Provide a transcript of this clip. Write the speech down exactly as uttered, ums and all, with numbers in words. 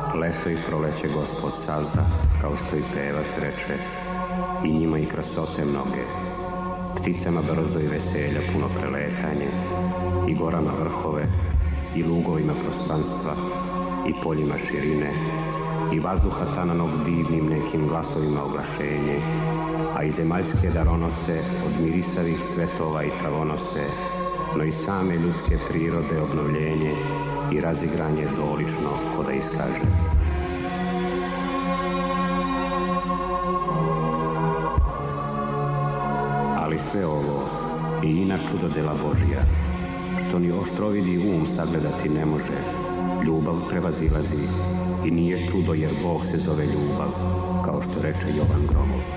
Leto i proleće Gospod sazda, kao što i pevac reče, i njima i krasote mnoge. Pticama brzo i veselja puno preletanje, i gorama vrhove, i lugovima prostranstva, i poljima širine, i vazduha tananog divnim nekim glasovima oglašenje, a i zemaljske daronose od mirisavih cvetova i travonose, no i same ljudske prirode obnovljenje i razigranje dolično ko da iskaže. Ali sve ovo i ina čudodela Božija, što ni oštrovidi um sagledati ne može, ljubav prevazilazi i nije čudo jer Bog se zove ljubav, kao što reče Jovan Gromov.